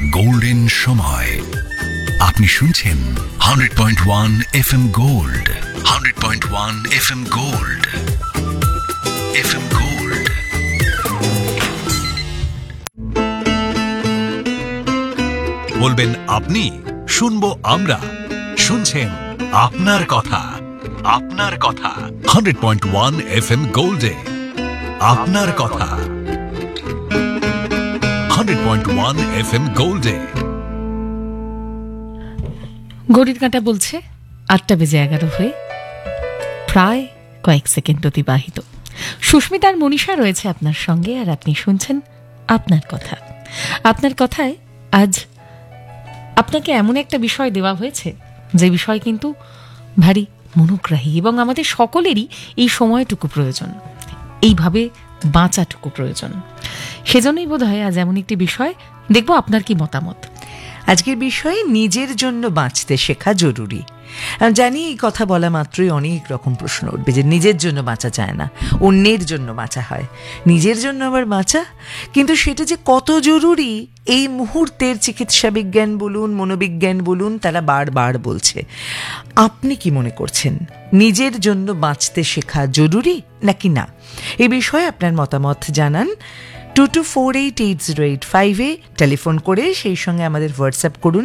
Golden সময়। আপনি শুনছেন 100.1 FM gold, 100.1 FM gold, FM gold. বলবেন আপনি, শুনবো আমরা। শুনছেন আপনার কথা, আপনার কথা 100.1 FM গোল্ডে। আপনার কথা 100.1 FM গোল্ডে। ঘড়ির কাঁটা বলছে 8:11 হয়ে প্রায় কয়েক সেকেন্ড অতিবাহিত। সুস্মিতা আর মনীষা রয়েছে আপনার সঙ্গে, আর আপনি শুনছেন আপনার কথা। আপনার কথায় আজ আপনাকে এমন একটা বিষয় দেওয়া হয়েছে যে বিষয় কিন্তু ভারী মনোগ্রাহী, এবং আমাদের সকলেরই এই সময়টুকু প্রয়োজন, এইভাবে বাঁচাটুকু প্রয়োজন। সেজন্যই বোধ হয় আজ এমন একটি বিষয় দেখব আপনার কি মতামত। আজকের বিষয়ে নিজের জন্য বাঁচতে শেখা জরুরি। জানি এই কথা বলা মাত্রই অনেক রকম প্রশ্ন উঠবে যে নিজের জন্য বাঁচা যায় না, অন্যের জন্য বাঁচা হয়, নিজের জন্য আবার বাঁচা, কিন্তু সেটা যে কত জরুরি এই মুহূর্তের চিকিৎসা বিজ্ঞান বলুন, মনোবিজ্ঞান বলুন, তারা বারবার বলছে। আপনি কি মনে করছেন নিজের জন্য বাঁচতে শেখা জরুরি নাকি না? এই বিষয়ে আপনার মতামত জানান 22488085-এ টেলিফোন করে, সেই সঙ্গে আমাদের হোয়াটসঅ্যাপ করুন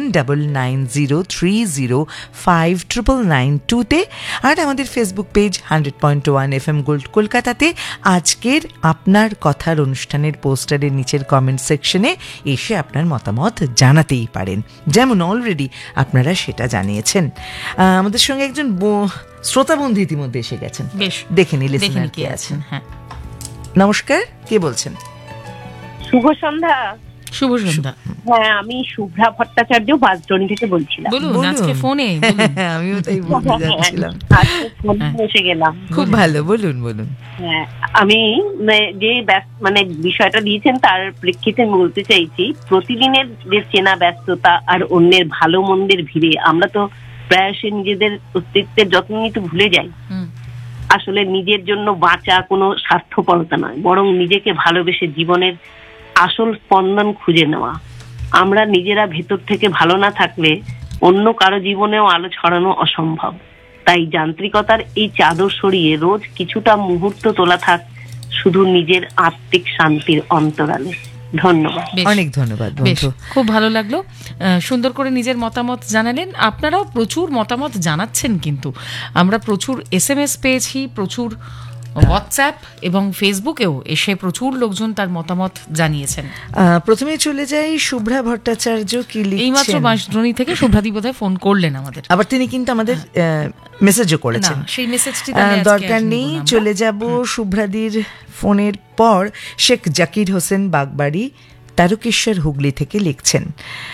9903059992-তে, আর আমাদের ফেসবুক পেজ 100.1 FM গোল্ড কলকাতাতে আজকের আপনার কথার অনুষ্ঠানের পোস্টারের নিচের কমেন্ট সেকশনে এসে আপনার মতামত জানাতেই পারেন, যেমন অলরেডি আপনারা সেটা জানিয়েছেন। আমাদের সঙ্গে একজন শ্রোতা বন্ধু ইতিমধ্যে এসে গেছেন, বেশ দেখে নিলে কে আছেন। হ্যাঁ, নমস্কার, কে বলছেন? শুভ সন্ধ্যা। শুভ সন্ধ্যা। হ্যাঁ, আমি শুভ্রা ভট্টাচার্য বাসডনি থেকে বলছিলাম। বলুন আজকে ফোনে। আমিও তাই বলতে যাচ্ছিলাম, আজকে ফোনে এসে গেলাম। খুব ভালো, বলুন বলুন। হ্যাঁ, আমি যে বিষয়টা দিয়েছেন তার প্রেক্ষিতে বলতে চাইছি, প্রতিদিনের যে চেনা ব্যস্ততা আর অন্যের ভালো মন্দের ভিড়ে আমরা তো প্রায়শই নিজেদের অস্তিত্বের যত্ন নিতে ভুলে যাই। আসলে নিজের জন্য বাঁচা কোনো স্বার্থপরতা নয়, বরং নিজেকে ভালোবেসে জীবনের আসল স্পন্দন খুঁজে নেওয়া। আমরা নিজেরা ভেতর থেকে ভালো না থাকলে অন্য কারো জীবনেও আলো ছড়ানো অসম্ভব। তাই যান্ত্রিকতার এই চাদর সরিয়ে রোজ কিছুটা মুহূর্ত তোলা থাক শুধু নিজের আত্মিক শান্তির অন্তরালে। ধন্যবাদ। অনেক ধন্যবাদ বন্ধু, খুব ভালো লাগলো। সুন্দর করে নিজের মতামত জানালেন। আপনারাও প্রচুর মতামত জানাচ্ছেন, কিন্তু আমরা প্রচুর SMS পেয়েছি, প্রচুর হোয়াটসঅ্যাপ এবং ফেসবুকেও এসে প্রচুর লোকজন তার মতামত জানিয়েছেন। প্রথমে চলে যাই শুভ্রা ভট্টাচার্য কি লিখছেন। এইমাত্র বাঁশদ্রোণী থেকে শুভ্রাদি বোধহয় ফোন করলেন আমাদের, আবার তিনি কিন্তু আমাদের মেসেজও করেছেন। সেই মেসেজটি দরকার নেই, চলে যাব শুভ্রাদির ফোনের পর। শেখ জাকির হোসেন বাগবাড়ি তারকেশ্বর হুগলি থেকে লিখছেন,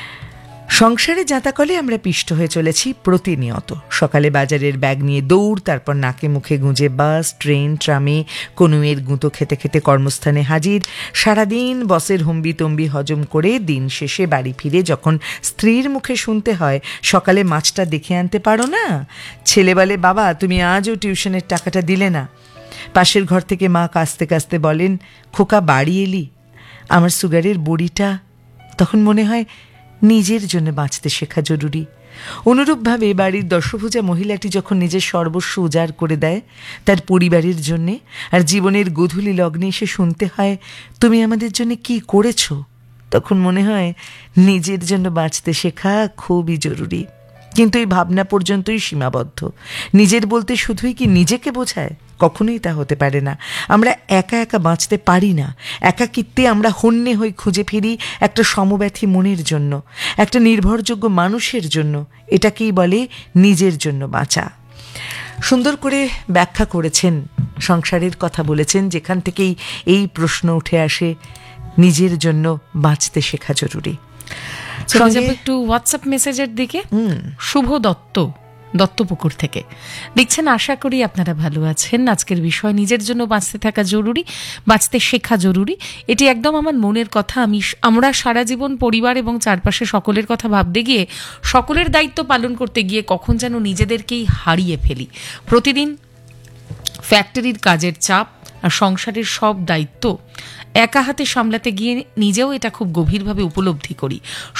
সংসারে জাঁতাকলে আমরা পিষ্ট হয়ে চলেছি প্রতিনিয়ত। সকালে বাজারের ব্যাগ নিয়ে দৌড়, তারপর নাকে মুখে গুঁজে বাস, ট্রেন, ট্রামে কনুয়ের গুঁতো খেতে খেতে কর্মস্থানে হাজির। সারাদিন বসের হম্বি তম্বি হজম করে দিন শেষে বাড়ি ফিরে যখন স্ত্রীর মুখে শুনতে হয় সকালে মাছটা দেখে আনতে পারো না, ছেলে বলে বাবা তুমি আজও টিউশনের টাকাটা দিলে না, পাশের ঘর থেকে মা কাঁচতে কাঁচতে বলেন খোকা বাড়ি এলি, আমার সুগারের বড়িটা, তখন মনে হয় নিজের জন্য বাঁচতে শেখা জরুরি। অনুরূপভাবে বাড়ির দশভুজা মহিলাটি যখন নিজের সর্বস্ব উজাড় করে দেয় তার পরিবারের জন্যে, আর জীবনের গধূলি লগ্নে এসে শুনতে হয় তুমি আমাদের জন্য কি করেছো, তখন মনে হয় নিজের জন্য বাঁচতে শেখা খুবই জরুরি। কিন্তু এই ভাবনা পর্যন্তই সীমাবদ্ধ। নিজের বলতে শুধুই কি নিজেকে বোঝায়? কখনোই তা হতে পারে না। আমরা একা একা বাঁচতে পারি না। একাকিত্বে আমরা হন্যে হয়ে খুঁজে ফিরি একটা সমব্যথী মনের জন্য, একটা নির্ভরযোগ্য মানুষের জন্য। এটাকেই বলে নিজের জন্য বাঁচা। সুন্দর করে ব্যাখ্যা করেছেন, সংসারের কথা বলেছেন, যেখান থেকেই এই প্রশ্ন উঠে আসে নিজের জন্য বাঁচতে শেখা জরুরি। একটু হোয়াটসঅ্যাপ মেসেজের দিকে। শুভ দত্ত দত্তপুকুর থেকে লিখছেন, আশা করি আপনারা ভালো আছেন। আজকের বিষয় নিজের জন্য বাঁচতে থাকা জরুরি, বাঁচতে শেখা জরুরি। এটি একদম আমার মনের কথা। আমরা সারা জীবন পরিবার এবং চারপাশে সকলের কথা ভাবতে গিয়ে, সকলের দায়িত্ব পালন করতে গিয়ে কখন যেন নিজেদেরকেই হারিয়ে ফেলি। প্রতিদিন ফ্যাক্টরির কাজের চাপ আর সংসারের সব দায়িত্ব একা হাতে সামলাতে গিয়ে নিজেও এটা খুব গভীরভাবে উপলব্ধি করি।